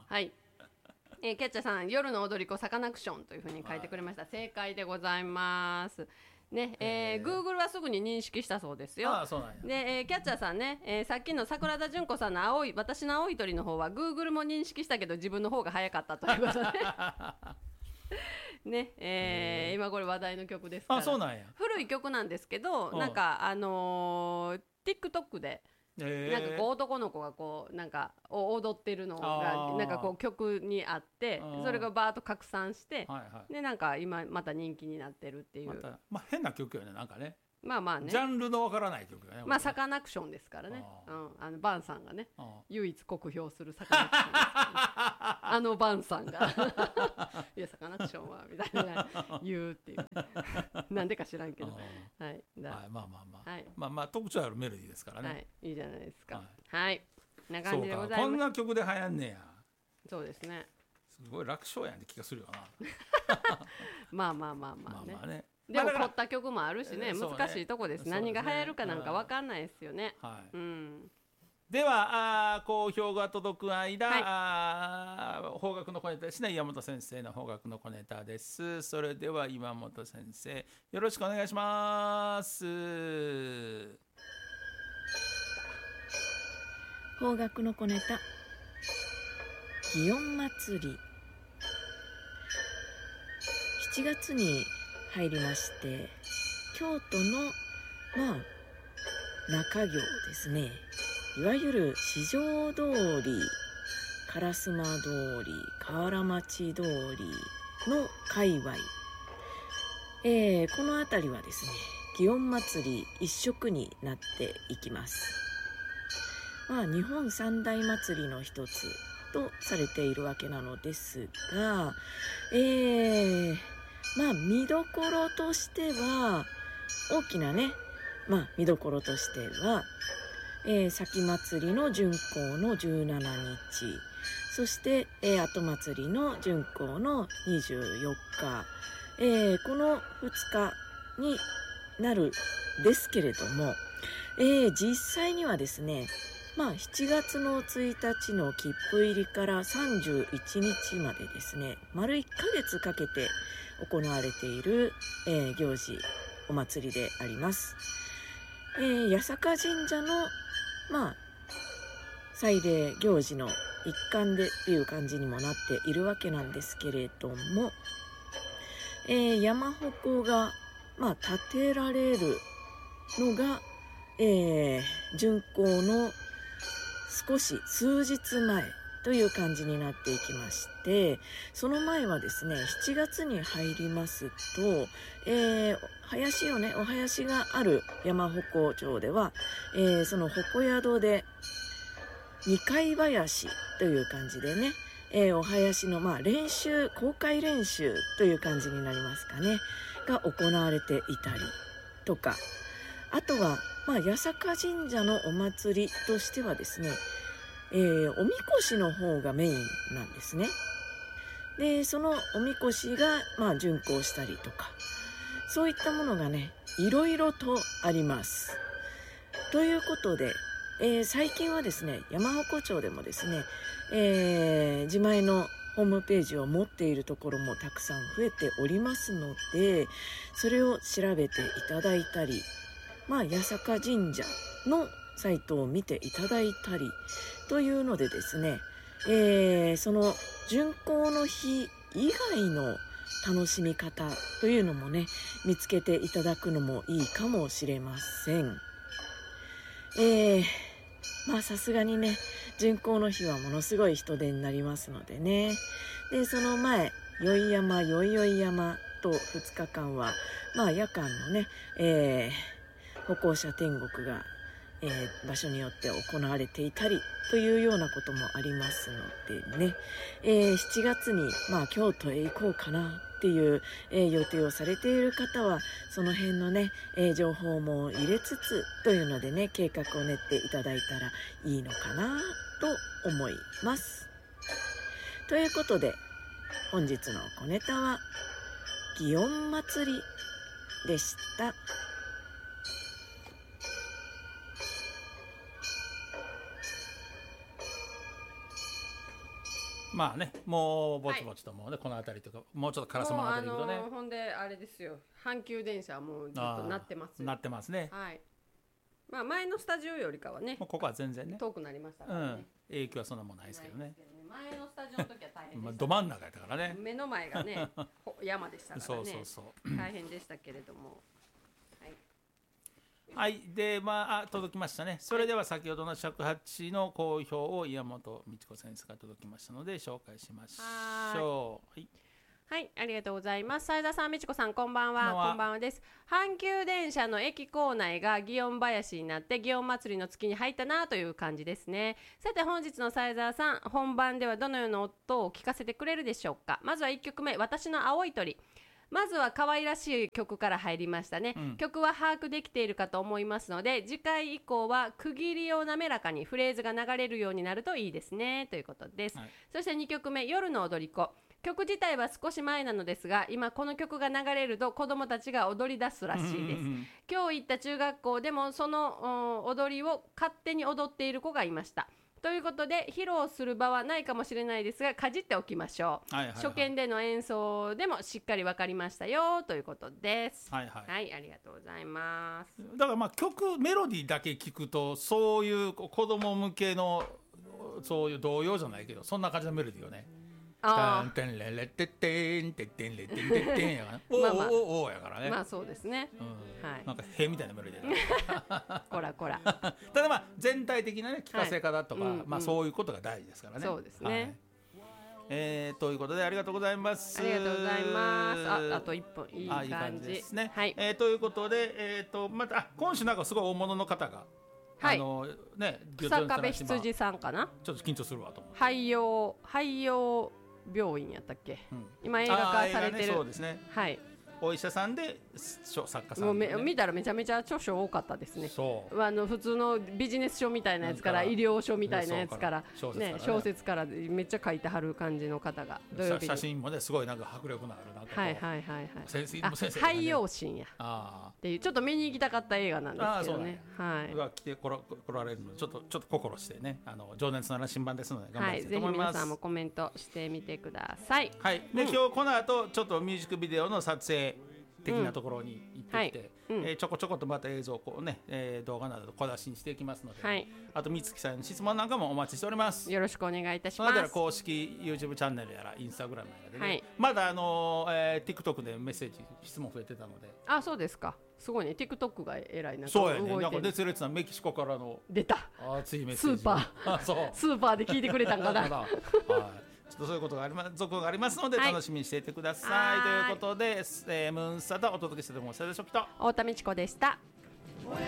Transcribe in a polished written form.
はい、キャッチャーさん、夜の踊り子サカナクションというふうに書いてくれました。正解でございます。ね、Google はすぐに認識したそうですよ。 ああ、そうなんや。 で、キャッチャーさんね、さっきの桜田淳子さんの私の青い鳥の方は Google も認識したけど自分の方が早かったということでね、今これ話題の曲ですかあ、 ら。 そうなんや。 古い曲なんですけど、 うんなんかTikTok でなんかこうえ男の子がこうなんか踊ってるのがあーなんかこう曲にあってうんそれがバーッと拡散してはいはい。 でなんか今また人気になってるっていうまた、まあ変な曲よね、なんかね。 まあまあねジャンルのわからない曲よね。 まあこれねサカナクションですからねバンさんがねあ唯一酷評するサカナクションですからねバンさんがいやサカナクションはみたいな言うっていうなんでか知らんけどはいはい、まあまあまあ、 はいまあまあ特徴あるメロディーですからね。 はいいいじゃないですかはいはいな感じでそうか、 ございますこんな曲で流行んねや。 そうですねすごい楽勝やんって気がするよな。 まあまあまあまあねまあまあね。 でもまあだか凝った曲もあるしね、 そうね難しいとこです。 そうですね何が流行るかなんかわかんないですよね。 らはい。 うん。 では好評が届く間、 はい邦楽の小ネタですね。岩本先生の邦楽の小ネタです。それでは岩本先生、よろしくお願いします。 邦楽の小ネタ祇園祭り7月に入りまして京都の中行ですねいわゆる四条通り烏丸通り河原町通りの界隈、この辺りはですね祇園祭り一色になっていきます。日本三大祭りの一つとされているわけなのですが、見どころとしては大きなね、見どころとしては、先祭りの巡行の17日、そして、後祭りの巡行の24日、この2日になるですけれども、実際にはですね7月の1日の切符入りから31日までですね丸1ヶ月かけて行われている、行事お祭りであります。八坂神社の祭礼行事の一環でっていう感じにもなっているわけなんですけれども、山鉾が建てられるのが、巡行の数日前という感じになっていきまして、その前はですね7月に入りますと、お囃子がある山鉾町では、その鉾宿で二回囃子という感じでね、お囃子の公開練習という感じになりますかねが行われていたりとか、あとは八坂神社のお祭りとしてはですね、おみこしの方がメインなんですね。でそのおみこしが巡行したりとかそういったものがねいろいろとあります。ということで、最近はですね山鉾町でもですね、自前のホームページを持っているところもたくさん増えておりますので、それを調べていただいたり、八坂神社のサイトを見ていただいたりというのでですね、その巡行の日以外の楽しみ方というのもね見つけていただくのもいいかもしれません。さすがにね巡行の日はものすごい人出になりますのでね。でその前宵山と2日間は夜間のね、歩行者天国が、場所によって行われていたりというようなこともありますのでね、7月に京都へ行こうかなっていう、予定をされている方はその辺のね、情報も入れつつというのでね計画を練っていただいたらいいのかなと思います。ということで本日の小ネタは祇園祭りでした。 まあね、もうぼちぼちともうね、この辺りとかもうちょっと烏丸の辺り行くとね、 ほんであれですよ、阪急電車はもうずっとなってますよ。 なってますね。 はい。まあ前のスタジオよりかはね、 もうここは全然ね、 遠くなりましたからね。 影響はそんなもんないですけどね。 前のスタジオの時は大変でした。 ど真ん中やったからね。 目の前がね山でしたからね。 そう大変でしたけれども。 はい、で届きましたね。それでは先ほどの尺八の好評を岩本美智子先生が届きましたので紹介しましょう。 はい、ありがとうございます。斉田さん、美智子さん、こんばんは。こんばんはです。阪急電車の駅構内が祇園林になって祇園祭りの月に入ったなという感じですね。さて本日の斉田さん、本番ではどのような音を聞かせてくれるでしょうか。まずは1曲目、私の青い鳥。まずは可愛らしい曲から入りましたね、曲は把握できているかと思いますので、次回以降は区切りを滑らかにフレーズが流れるようになるといいですねということです、そして2曲目、夜の踊り子。曲自体は少し前なのですが、今この曲が流れると子どもたちが踊り出すらしいです、今日行った中学校でもその踊りを勝手に踊っている子がいました。ということで披露する場はないかもしれないですが、かじっておきましょう、初見での演奏でもしっかり分かりましたよということです。はい、ありがとうございます。 だから曲メロディーだけ聞くとそういう子供向けのそういう童謡じゃないけどそんな感じのメロディーよね。タンテンレレテテンテテンレテンテテンやからね。おおやからね。 まあそうですね。 なんか屁みたいなメロディーだ。 こらこら。 ただ全体的なね聞かせ方とかそういうことが大事ですからね。 そうですね。 ということでありがとうございます。 ありがとうございます。あと1分いい感じですね。ということでまた今週なんかすごい大物の方が。 日下部羊さんかな。 ちょっと緊張するわと思う。 廃用病院やったっけ、今映画化されてる、 そうですね、お医者さんで作家さん、 もう見たらめちゃめちゃ著書多かったですね。普通のビジネス書みたいなやつから医療書みたいなやつから小説からめっちゃ書いてはる感じの方が、土曜日に写真もねすごいなんか迫力のある、なんか先生廃用心やっていうちょっと見に行きたかった映画なんですけどね。 来てこられるのでちょっと心してね、情熱の羅針盤ですので頑張っていきたいと思います。 ぜひ皆さんもコメントしてみてください。 で今日この後ちょっとミュージックビデオの撮影的なところに行ってきて、ちょこちょことまた映像を動画など小出しにしていきますので、あと美月さんの質問なんかもお待ちしております。 よろしくお願いいたします。 そのあたり公式 YouTube チャンネルやらインスタグラムやらで、まだTikTok でメッセージ質問増えてたので。 あ、そうですか。すごいね。 TikTok が偉いな。 そうやね。なんか熱烈なメキシコからの出た熱いメッセージ。 スーパーで聞いてくれたんかな。 ちょっとそういうことが続報がありますので楽しみにしていてください、ということでムーンサタお届けしているも斉田初期と太田美智子でした。